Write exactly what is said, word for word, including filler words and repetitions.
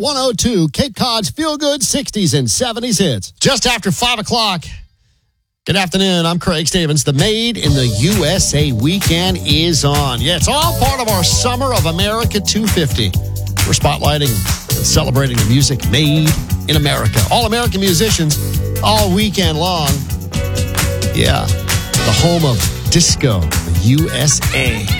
one oh two, Cape Cod's feel-good sixties and seventies hits. Just after five o'clock. Good afternoon. I'm Craig Stevens. The Made in the U S A weekend is on. Yeah, it's all part of our Summer of America two fifty. We're spotlighting and celebrating the music made in America. All American musicians all weekend long. Yeah, the home of disco, the U S A.